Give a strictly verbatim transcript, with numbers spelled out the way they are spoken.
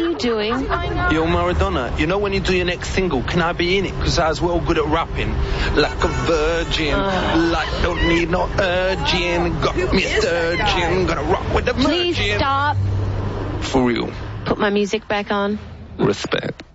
you doing? Yo, Maradona, you know when you do your next single, can I be in it? Because I was well good at rapping. Like a virgin, uh. like don't need no urging. Got me a sturgeon, gonna rock with the virgin. Please stop. For real. Put my music back on. Respect.